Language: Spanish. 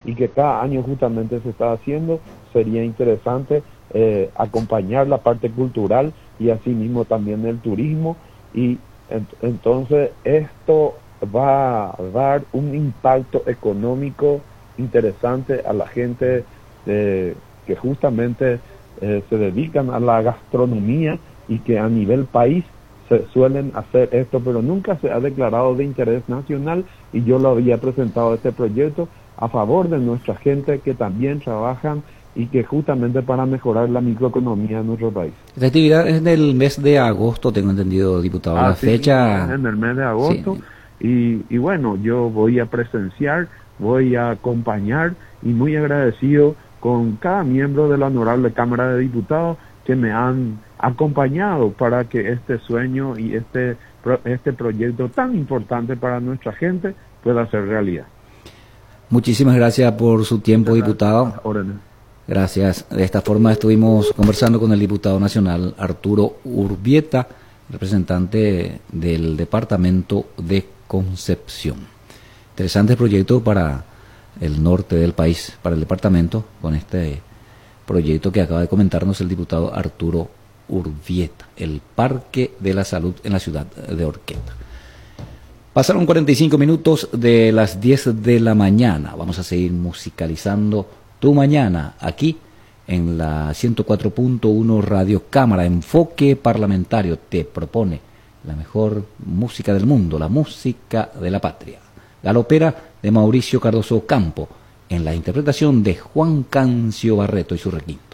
y que cada año justamente se está haciendo. Sería interesante acompañar la parte cultural y asimismo también el turismo, y entonces esto va a dar un impacto económico interesante a la gente que justamente se dedican a la gastronomía y que a nivel país se suelen hacer esto, pero nunca se ha declarado de interés nacional, y yo lo había presentado este proyecto a favor de nuestra gente que también trabajan y que justamente para mejorar la microeconomía de nuestro país. Esta actividad es del mes de agosto, tengo entendido, diputado. La fecha... En el mes de agosto, sí. Y bueno, yo voy a presenciar, voy a acompañar, y muy agradecido con cada miembro de la honorable Cámara de Diputados que me han acompañado para que este sueño y este proyecto tan importante para nuestra gente pueda ser realidad. Muchísimas gracias por su tiempo, diputado. Gracias. De esta forma estuvimos conversando con el diputado nacional Arturo Urbieta, representante del departamento de Concepción. Interesante proyecto para el norte del país, para el departamento, con este proyecto que acaba de comentarnos el diputado Arturo Urbieta, el Parque de la Salud en la ciudad de Orqueta. Pasaron 45 minutos de las 10 de la mañana. Vamos a seguir musicalizando Tu Mañana aquí en la 104.1 Radio Cámara. Enfoque Parlamentario te propone la mejor música del mundo, la música de la patria. Galopera de Mauricio Cardoso Campo, en la interpretación de Juan Cancio Barreto y su requinto.